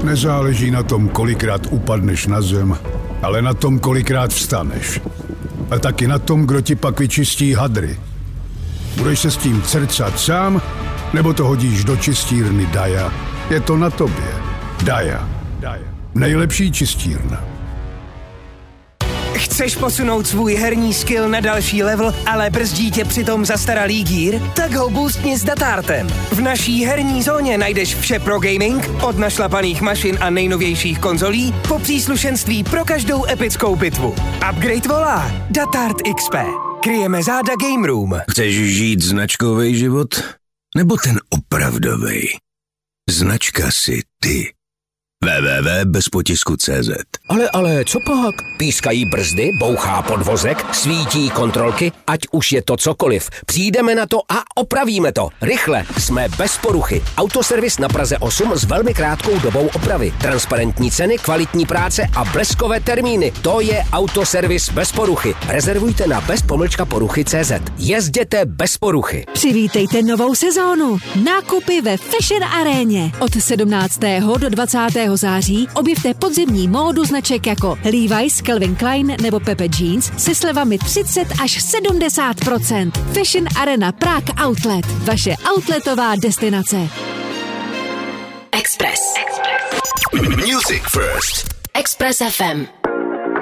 Nezáleží na tom, kolikrát upadneš na zem, ale na tom, kolikrát vstaneš. A taky na tom, kdo ti pak vyčistí hadry. Budeš se s tím crcat sám, nebo to hodíš do čistírny Daja? Je to na tobě. Daja. Nejlepší čistírna. Chceš posunout svůj herní skill na další level, ale brzdí tě přitom zastaralý gear? Tak ho boostni s Datartem. V naší herní zóně najdeš vše pro gaming, od našlapaných mašin a nejnovějších konzolí po příslušenství pro každou epickou bitvu. Upgrade volá Datart XP. Kryjeme záda Game Room. Chceš žít značkový život? Nebo ten opravdovej? Značka si ty. www.bezpotisku.cz. Ale, co pak? Pískají brzdy, bouchá podvozek, svítí kontrolky, ať už je to cokoliv. Přijdeme na to a opravíme to. Rychle, jsme bez poruchy. Autoservis na Praze 8 s velmi krátkou dobou opravy. Transparentní ceny, kvalitní práce a bleskové termíny. To je Autoservis bez poruchy. Rezervujte na bezpomlčkaporuchy.cz. Jezděte bez poruchy. Přivítejte novou sezónu. Nákupy ve Fashion Aréně. Od 17. do 20. září objevte podzimní módu značek jako Levi's, Calvin Klein nebo Pepe Jeans se slevami 30 až 70%. Fashion Arena Prague Outlet. Vaše outletová destinace. Express. Music First. Express FM.